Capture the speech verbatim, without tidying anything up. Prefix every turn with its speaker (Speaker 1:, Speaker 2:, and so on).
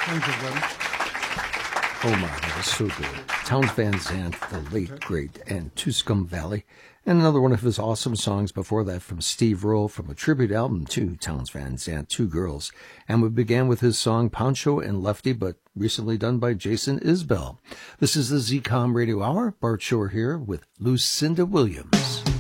Speaker 1: Thank you, buddy.
Speaker 2: Oh my, that was so good. Townes Van Zandt, the late, great, and Tuscum Valley. And another one of his awesome songs before that from Steve Earle from a tribute album to Townes Van Zandt, Two Girls. And we began with his song Pancho and Lefty, but recently done by Jason Isbell. This is the Z COM Radio Hour. Bart Shore here with Lucinda Williams.